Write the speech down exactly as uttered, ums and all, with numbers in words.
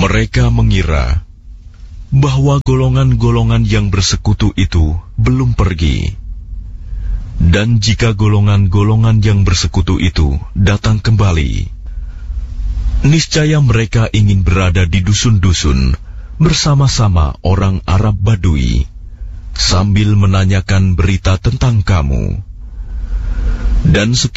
Mereka mengira bahwa golongan-golongan yang bersekutu itu belum pergi. Dan jika golongan-golongan yang bersekutu itu datang kembali, niscaya mereka ingin berada di dusun-dusun bersama-sama orang Arab Badui, sambil menanyakan berita tentang kamu. Dan